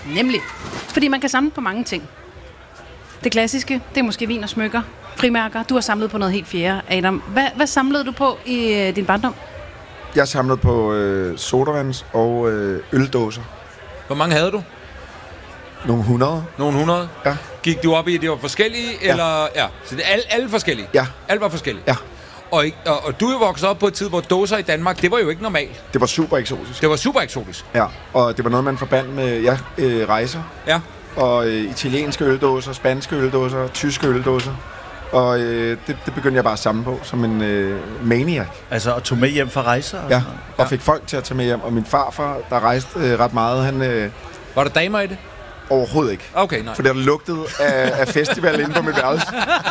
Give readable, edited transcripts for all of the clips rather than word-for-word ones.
Nemlig. Fordi man kan samle på mange ting. Det klassiske, det er måske vin og smykker, frimærker. Du har samlet på noget helt fjerde, Adam. Hvad samlede du på i din barndom? Jeg samlede på sodavands- og øldåser. Hvor mange havde du? Nogle 100. Nogle 100? Ja. Gik du op i, at det var forskellige, Ja. eller... Ja, så det er alle forskellige? Ja. Alt var forskellige? Ja. Og du er jo vokset op på et tid, hvor dåser i Danmark, det var jo ikke normalt. Det var super eksotisk. Det var super eksotisk. Ja, og det var noget, man forbandt med rejser. Ja. Og italienske øldåser, spanske øldåser, tyske øldåser. Og det begyndte jeg bare at samle på som en maniac. Altså at tog med hjem fra rejser? Ja, og fik folk til at tage med hjem. Og min farfar, der rejste ret meget, han... Var der damer i det? Overhovedet ikke. Okay, nej. For det lugtede af festival inde på mit værelse.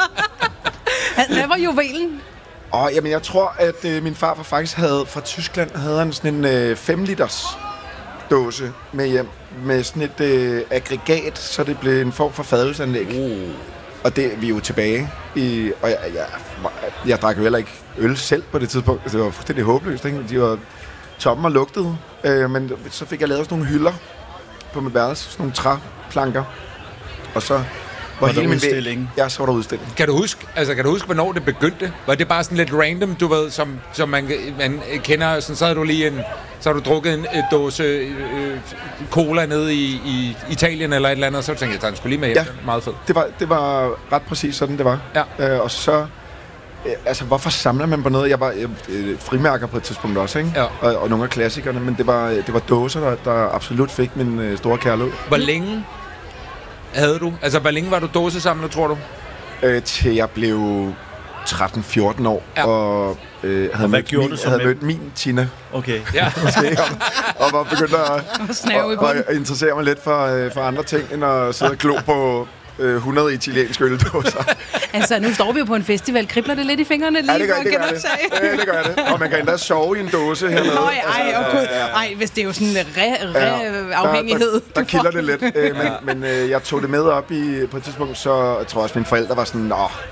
Hvad var juvelen? Og jamen, jeg tror, at min farfar faktisk havde fra Tyskland havde han sådan en 5 liters dåse med hjem med sådan et aggregat, så det blev en form for fadelsanlæg. Og det vi er jo tilbage i, og jeg drak jo heller ikke øl selv på det tidspunkt. Det var fuldstændig håbløst, ikke? De var toppen og lugtede. Men så fik jeg lavet sådan nogle hylder på mit værelse, sådan nogle træplanker. Og så var der udstilling? Ja, så var der udstilling. Kan du huske, hvornår det begyndte? Var det bare sådan lidt random, du ved, som man kender? Sådan, så havde du lige så har du drukket en dåse cola nede i Italien eller et eller andet, og så tænkte jeg, at den skulle lige med hjem. Ja, meget fedt. Det var ret præcis sådan, det var. Ja. Og så... Altså, hvorfor samler man på noget? Jeg var frimærker på et tidspunkt også, ikke? Ja. Og nogle af klassikerne, men det var dåser, der absolut fik min store kærlighed. Hvor længe havde du? Altså, hvor længe var du dåsesamler, tror du? Til jeg blev 13-14 år, ja. Og havde mødt min Tina. Okay. Ja. og var begyndt at interessere mig lidt for andre ting, end at sidde og glo på 100 italienske øldåser. Altså, nu står vi jo på en festival. Kribler det lidt i fingrene lige? Ja, det gør det. Og man kan endda sove i en dåse hernede. Ej, hvis det er jo sådan en afhængighed. Der kilder det lidt. Men jeg tog det med op på et tidspunkt, så jeg tror også, mine forældre var sådan,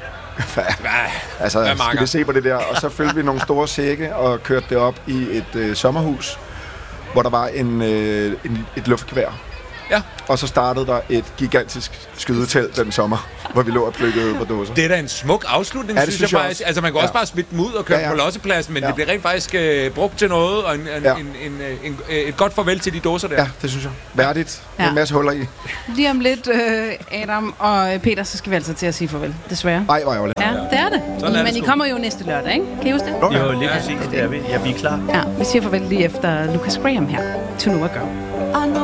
altså, skal vi se på det der? Og så fyldte vi nogle store sække og kørte det op i et sommerhus, hvor der var et luftgevær. Ja. Og så startede der et gigantisk skydetelt den sommer, hvor vi lå og plukkede på dåser. Det er da en smuk afslutning, synes jeg faktisk. Altså, man kan også bare smide dem ud og køre på lossepladsen, men det bliver rent faktisk brugt til noget, og et godt farvel til de dåser der. Ja, det synes jeg. Værdigt. Med en masse huller i. Lige om lidt, Adam og Peter, så skal vi altså til at sige farvel, desværre. Ej, hvor ærgerligt. Ja, det er det. Men I kommer jo næste lørdag, ikke? Kan I huske det? Jo, lige præcis. Det er vi. Ja, vi er klar. Ja, vi siger farvel lige efter Lucas Graham her. To Know a Girl.